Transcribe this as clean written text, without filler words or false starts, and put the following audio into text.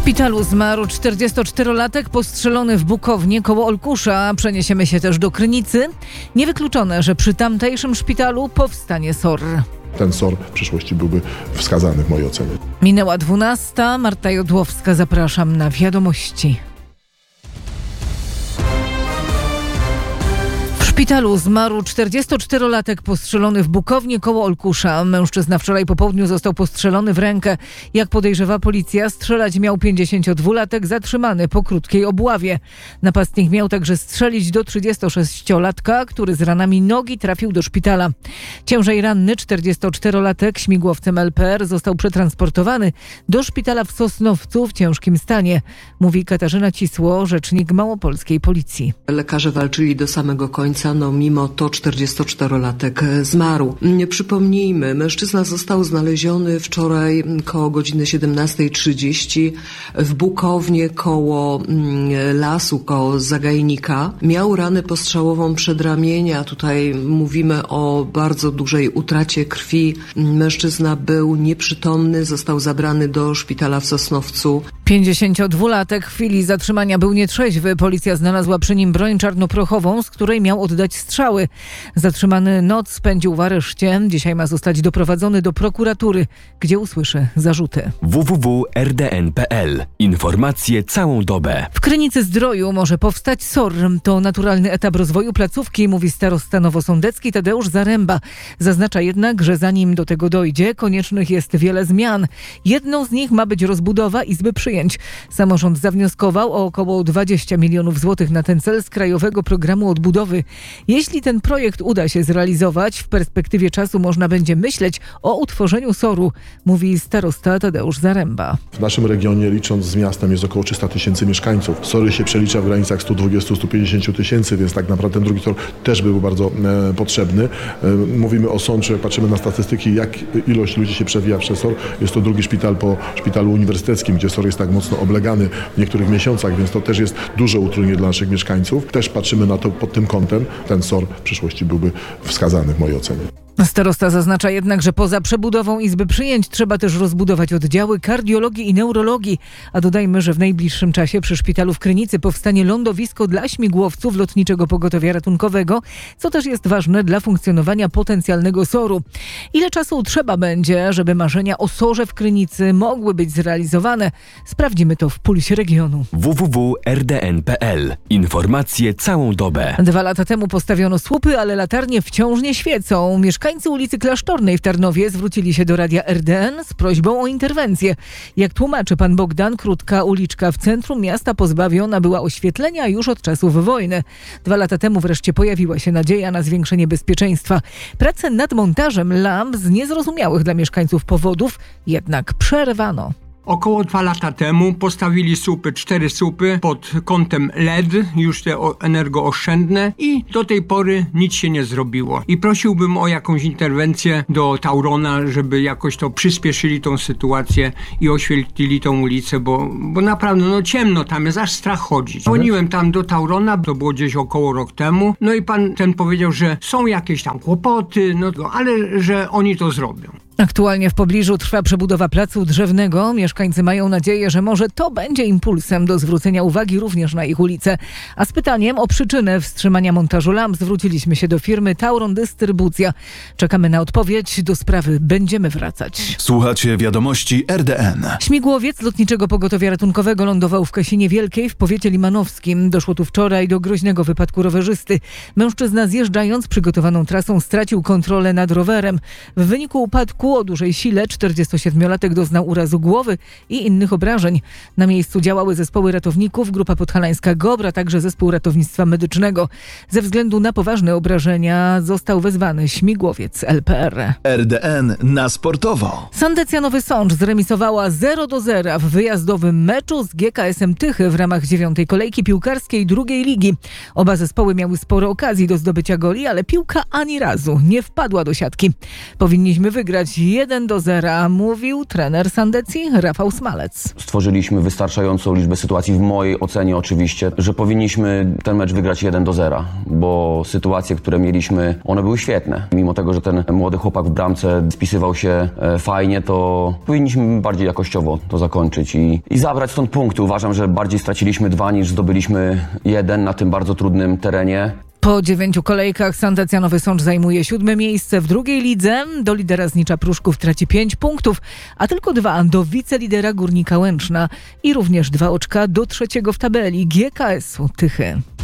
szpitalu zmarł 44-latek postrzelony w Bukownie koło Olkusza. Przeniesiemy się też do Krynicy. Niewykluczone, że przy tamtejszym szpitalu powstanie SOR. Ten SOR w przyszłości byłby wskazany w mojej ocenie. Minęła 12. Marta Jodłowska, zapraszam na wiadomości. W szpitalu zmarł 44-latek postrzelony w Bukownie koło Olkusza. Mężczyzna wczoraj po południu został postrzelony w rękę. Jak podejrzewa policja, strzelać miał 52-latek zatrzymany po krótkiej obławie. Napastnik miał także strzelić do 36-latka, który z ranami nogi trafił do szpitala. Ciężej ranny 44-latek śmigłowcem LPR został przetransportowany do szpitala w Sosnowcu w ciężkim stanie, mówi Katarzyna Cisło, rzecznik małopolskiej policji. Lekarze walczyli do samego końca. Mimo to 44-latek zmarł. Przypomnijmy, mężczyzna został znaleziony wczoraj koło godziny 17:30 w Bukownie koło lasu, koło zagajnika. Miał ranę postrzałową przedramienia. Tutaj mówimy o bardzo dużej utracie krwi. Mężczyzna był nieprzytomny, został zabrany do szpitala w Sosnowcu. 52-latek w chwili zatrzymania był nietrzeźwy. Policja znalazła przy nim broń czarnoprochową, z której miał oddać strzały. Zatrzymany noc spędził w areszcie. Dzisiaj ma zostać doprowadzony do prokuratury, gdzie usłyszy zarzuty. www.rdn.pl. Informacje całą dobę. W Krynicy-Zdroju może powstać SOR. To naturalny etap rozwoju placówki, mówi starosta nowosądecki Tadeusz Zaręba. Zaznacza jednak, że zanim do tego dojdzie, koniecznych jest wiele zmian. Jedną z nich ma być rozbudowa Izby Przyjęć. Samorząd zawnioskował o około 20 milionów złotych na ten cel z Krajowego Programu Odbudowy. Jeśli ten projekt uda się zrealizować, w perspektywie czasu można będzie myśleć o utworzeniu SOR-u, mówi starosta Tadeusz Zaręba. W naszym regionie, licząc z miastem, jest około 300 000 mieszkańców. SOR-y się przelicza w granicach 120-150 tysięcy, więc tak naprawdę ten drugi SOR też był bardzo potrzebny. Mówimy o sądzie, jak patrzymy na statystyki, jak ilość ludzi się przewija przez SOR. Jest to drugi szpital po szpitalu uniwersyteckim, gdzie SOR jest tak mocno oblegany w niektórych miesiącach, więc to też jest duże utrudnienie dla naszych mieszkańców. Też patrzymy na to pod tym kątem. Ten SOR w przyszłości byłby wskazany w mojej ocenie. Starosta zaznacza jednak, że poza przebudową Izby Przyjęć trzeba też rozbudować oddziały kardiologii i neurologii. A dodajmy, że w najbliższym czasie przy szpitalu w Krynicy powstanie lądowisko dla śmigłowców Lotniczego Pogotowia Ratunkowego, co też jest ważne dla funkcjonowania potencjalnego SOR-u. Ile czasu trzeba będzie, żeby marzenia o SOR-ze w Krynicy mogły być zrealizowane? Sprawdzimy to w Pulsie Regionu. www.rdn.pl. Informacje całą dobę. 2 lata temu postawiono słupy, ale latarnie wciąż nie świecą. Mieszkańcy ulicy Klasztornej w Tarnowie zwrócili się do Radia RDN z prośbą o interwencję. Jak tłumaczy pan Bogdan, krótka uliczka w centrum miasta pozbawiona była oświetlenia już od czasów wojny. 2 lata temu wreszcie pojawiła się nadzieja na zwiększenie bezpieczeństwa. Prace nad montażem lamp z niezrozumiałych dla mieszkańców powodów jednak przerwano. Około 2 lata temu postawili słupy, 4 słupy pod kątem LED, już te energooszczędne i do tej pory nic się nie zrobiło. I prosiłbym o jakąś interwencję do Taurona, żeby jakoś to przyspieszyli tą sytuację i oświetlili tą ulicę, bo naprawdę ciemno tam jest, aż strach chodzić. Dzwoniłem tam do Taurona, to było gdzieś około rok temu, no i pan ten powiedział, że są jakieś tam kłopoty, ale że oni to zrobią. Aktualnie w pobliżu trwa przebudowa placu Drzewnego. Mieszkańcy mają nadzieję, że może to będzie impulsem do zwrócenia uwagi również na ich ulicę. A z pytaniem o przyczynę wstrzymania montażu lamp zwróciliśmy się do firmy Tauron Dystrybucja. Czekamy na odpowiedź. Do sprawy będziemy wracać. Słuchacie wiadomości RDN. Śmigłowiec Lotniczego Pogotowia Ratunkowego lądował w Kasinie Wielkiej w powiecie limanowskim. Doszło tu wczoraj do groźnego wypadku rowerzysty. Mężczyzna zjeżdżając przygotowaną trasą stracił kontrolę nad rowerem. W wyniku upadku o dużej sile 47-latek doznał urazu głowy i innych obrażeń. Na miejscu działały zespoły ratowników, Grupa Podhalańska GOBR, a także Zespół Ratownictwa Medycznego. Ze względu na poważne obrażenia został wezwany śmigłowiec LPR. RDN na sportowo. Sandecja Nowy Sącz zremisowała 0-0 w wyjazdowym meczu z GKS-em Tychy w ramach 9. kolejki piłkarskiej drugiej ligi. Oba zespoły miały sporo okazji do zdobycia goli, ale piłka ani razu nie wpadła do siatki. Powinniśmy wygrać 1-0, mówił trener Sandecji Rafał Smalec. Stworzyliśmy wystarczającą liczbę sytuacji, w mojej ocenie oczywiście, że powinniśmy ten mecz wygrać 1-0, bo sytuacje, które mieliśmy, one były świetne. Mimo tego, że ten młody chłopak w bramce spisywał się fajnie, to powinniśmy bardziej jakościowo to zakończyć i zabrać stąd punkty. Uważam, że bardziej straciliśmy 2 niż zdobyliśmy 1 na tym bardzo trudnym terenie. Po 9 kolejkach Sandecja Nowy Sącz zajmuje 7. miejsce w drugiej lidze. Do lidera Znicza Pruszków traci 5 punktów, a tylko 2 do wicelidera Górnika Łęczna i również 2 oczka do trzeciego w tabeli GKS-u Tychy.